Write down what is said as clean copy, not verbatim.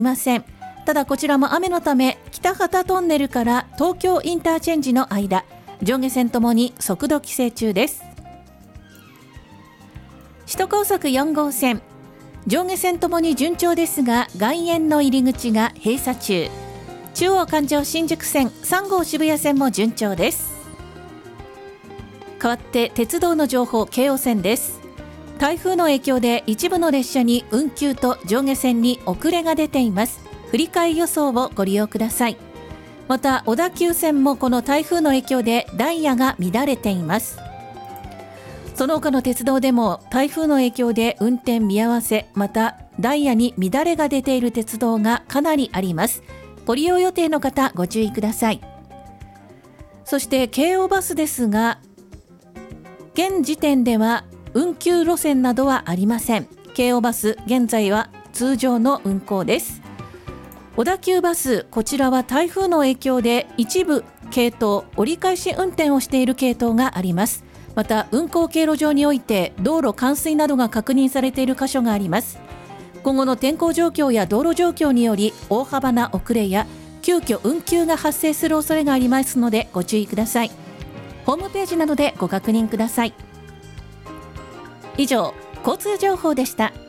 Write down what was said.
ません。ただこちらも雨のため北畑トンネルから東京インターチェンジの間、上下線ともに速度規制中です。首都高速4号線、上下線ともに順調ですが外苑の入り口が閉鎖中。中央環状新宿線、3号渋谷線も順調です。代わって鉄道の情報、京王線です。台風の影響で一部の列車に運休と上下線に遅れが出ています。振り替え予想をご利用ください。また小田急線もこの台風の影響でダイヤが乱れています。その他の鉄道でも台風の影響で運転見合わせ、またダイヤに乱れが出ている鉄道がかなりあります。ご利用予定の方ご注意ください。そして京王バスですが、現時点では運休路線などはありません。京王バス現在は通常の運行です。小田急バス、こちらは台風の影響で一部系統折り返し運転をしている系統があります。また運行経路上において道路冠水などが確認されている箇所があります。今後の天候状況や道路状況により大幅な遅れや急遽運休が発生する恐れがありますのでご注意ください。ホームページなどでご確認ください。以上、交通情報でした。